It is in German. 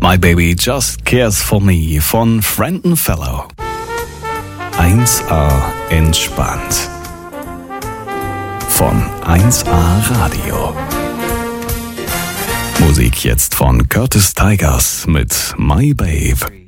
My Baby Just Cares For Me von Frenton Fellow. 1A entspannt. Von 1A Radio. Musik jetzt von Curtis Tigers mit My Babe.